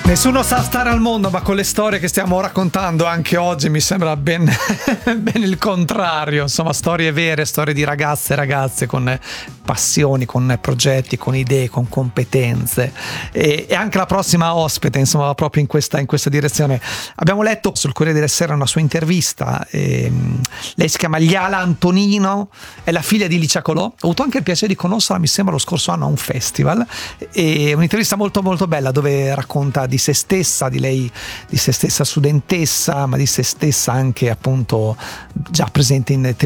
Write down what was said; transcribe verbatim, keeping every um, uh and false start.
Nessuno sa stare al mondo, ma con le storie che stiamo raccontando anche oggi mi sembra ben, ben il contrario. Insomma, storie vere, storie di ragazze e ragazze con passioni, con progetti, con idee, con competenze. E, e anche la prossima ospite, insomma, va proprio in questa, in questa direzione. Abbiamo letto sul Corriere della Sera una sua intervista. E, lei si chiama Liala Antonino, è la figlia di Licia Colò. Ho avuto anche il piacere di conoscerla, mi sembra, lo scorso anno a un festival. E un'intervista molto molto bella dove racconta di se stessa, di lei, di se stessa studentessa, ma di se stessa anche appunto già presente in